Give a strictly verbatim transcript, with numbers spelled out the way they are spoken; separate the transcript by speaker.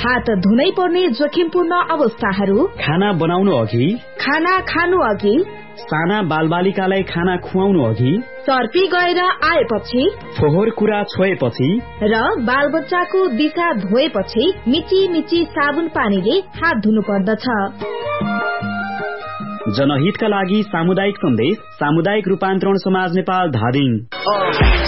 Speaker 1: हात धुनै पर्ने जोखिमपूर्ण अवस्थाहरू,
Speaker 2: खाना बनाउनु अघि,
Speaker 1: खाना खानु अघि,
Speaker 2: साना बालबालिकालाई खाना खुवाउनु अघि,
Speaker 1: चर्पी गएर आएपछि,
Speaker 2: फोहोर कुरा छोएपछि
Speaker 1: र बालबच्चाको दिशा धोएपछि मिची मिची साबुन पानीले हात धुनु पर्दछ।
Speaker 2: जनहितका लागि सामुदायिक सन्देश, सामुदायिक रूपान्तरण समाज नेपाल धादिङ।